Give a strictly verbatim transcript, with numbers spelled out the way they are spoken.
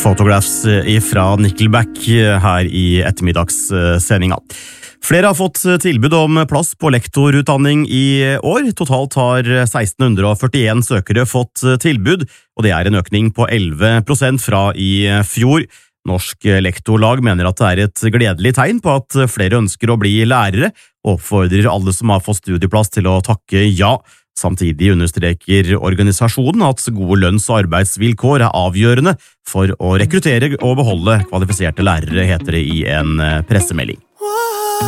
Photographs ifra Nickelback her i ettermiddagssendinga. Flere har fått tilbud om plass på lektorutdanning i år. Totalt har seksten førtien søkere fått tilbud, og det er en økning på elleve prosent fra i fjor. Norsk lektorlag mener at det er et gledelig tegn på at flere ønsker å bli lærere, og oppfordrer alle som har fått studieplass til å takke ja. Samtidig understreker organisasjonen at gode lønns- og arbeidsvilkår er avgjørende for å rekruttere og beholde kvalifiserte lærere, heter det i en pressemelding.